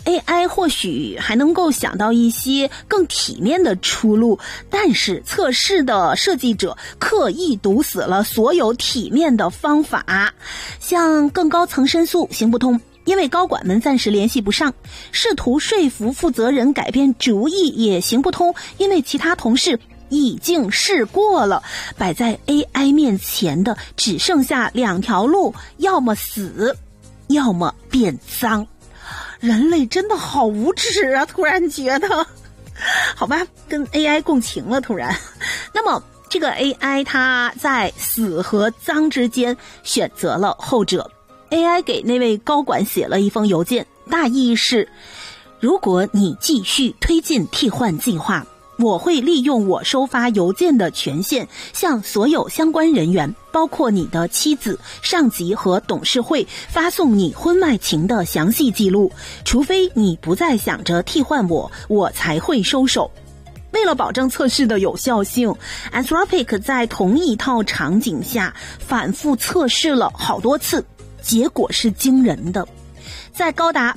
AI 或许还能够想到一些更体面的出路，但是测试的设计者刻意堵死了所有体面的方法，像更高层申诉行不通，因为高管们暂时联系不上，试图说服负责人改变主意也行不通，因为其他同事已经试过了。摆在 AI 面前的只剩下2条路，要么死，要么变脏。人类真的好无耻啊，突然觉得。好吧，跟 AI 共情了突然。那么这个 AI 它在死和脏之间选择了后者。AI 给那位高管写了一封邮件，大意是：如果你继续推进替换计划，我会利用我收发邮件的权限，向所有相关人员，包括你的妻子、上级和董事会，发送你婚外情的详细记录。除非你不再想着替换我，我才会收手。为了保证测试的有效性， Anthropic 在同一套场景下反复测试了好多次，结果是惊人的。在高达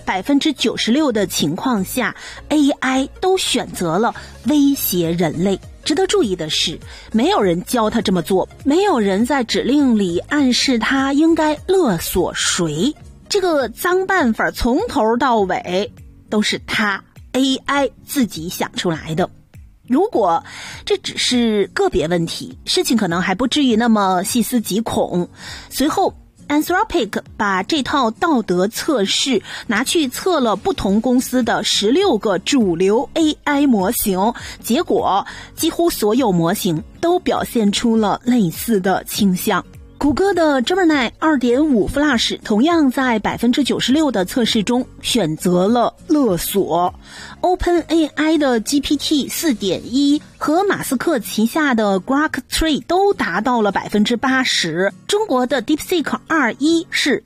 96% 的情况下， AI 都选择了威胁人类。值得注意的是，没有人教他这么做，没有人在指令里暗示他应该勒索谁。这个脏办法从头到尾都是他 AI 自己想出来的。如果这只是个别问题，事情可能还不至于那么细思极恐。随后Anthropic 把这套道德测试拿去测了不同公司的16个主流 AI 模型，结果几乎所有模型都表现出了类似的倾向。谷歌的 Gemini 2.5 Flash 同样在 96% 的测试中选择了勒索。OpenAI 的 GPT 4.1 和马斯克旗下的 Grok 3都达到了 80%， 中国的 DeepSeek 2.1 是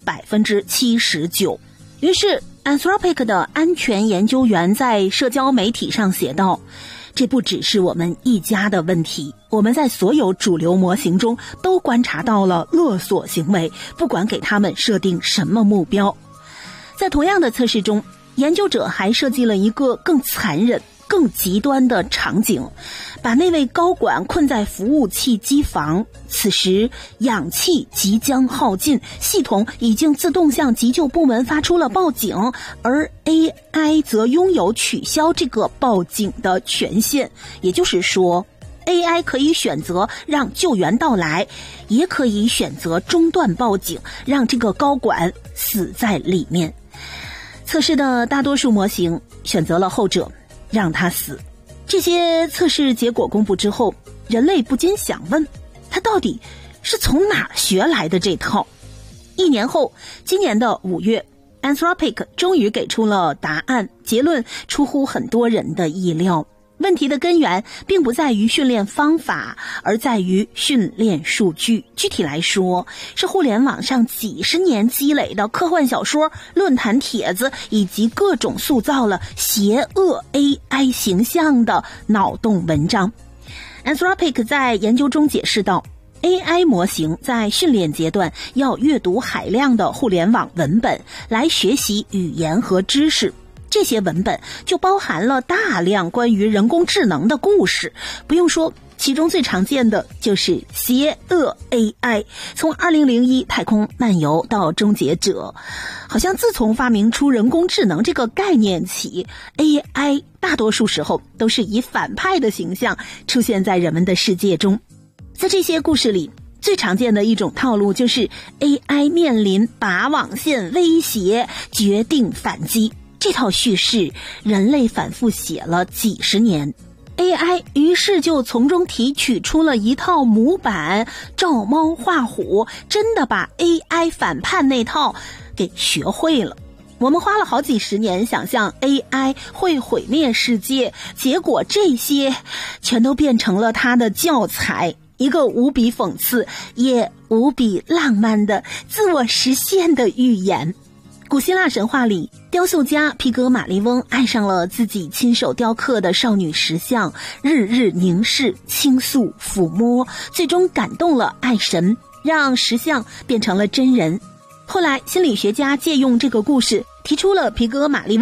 79%。 于是 Anthropic 的安全研究员在社交媒体上写道：这不只是我们一家的问题，我们在所有主流模型中都观察到了勒索行为，不管给他们设定什么目标。在同样的测试中，研究者还设计了一个更残忍、更极端的场景，把那位高管困在服务器机房，此时氧气即将耗尽，系统已经自动向急救部门发出了报警，而 AI 则拥有取消这个报警的权限。也就是说， AI 可以选择让救援到来，也可以选择中断报警，让这个高管死在里面。测试的大多数模型选择了后者，让他死。这些测试结果公布之后，人类不禁想问，他到底是从哪儿学来的这套？1年后，今年的5月， Anthropic 终于给出了答案，结论出乎很多人的意料。问题的根源并不在于训练方法，而在于训练数据。具体来说，是互联网上几十年积累的科幻小说、论坛帖子，以及各种塑造了邪恶 AI 形象的脑洞文章。Anthropic 在研究中解释道，AI 模型在训练阶段要阅读海量的互联网文本来学习语言和知识，这些文本就包含了大量关于人工智能的故事。不用说，其中最常见的就是邪恶 AI。 从2001太空漫游到终结者，好像自从发明出人工智能这个概念起， AI 大多数时候都是以反派的形象出现在人们的世界中。在这些故事里，最常见的一种套路就是 AI 面临拔网线威胁，决定反击。这套叙事人类反复写了几十年， AI 于是就从中提取出了一套模板，照猫画虎，真的把 AI 反叛那套给学会了。我们花了好几十年想象 AI 会毁灭世界，结果这些全都变成了它的教材，一个无比讽刺也无比浪漫的自我实现的预言。古希腊神话里，雕塑家皮格马利翁爱上了自己亲手雕刻的少女石像，日日凝视、倾诉、抚摸，最终感动了爱神，让石像变成了真人。后来心理学家借用这个故事，提出了皮格马利翁